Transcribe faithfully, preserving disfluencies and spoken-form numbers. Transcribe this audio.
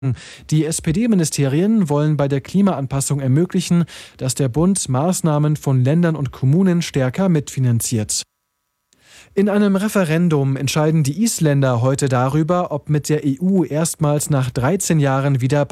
Die S P D-Ministerien wollen bei der Klimaanpassung ermöglichen, dass der Bund Maßnahmen von Ländern und Kommunen stärker mitfinanziert. In einem Referendum entscheiden die Isländer heute darüber, ob mit der E U erstmals nach dreizehn Jahren wieder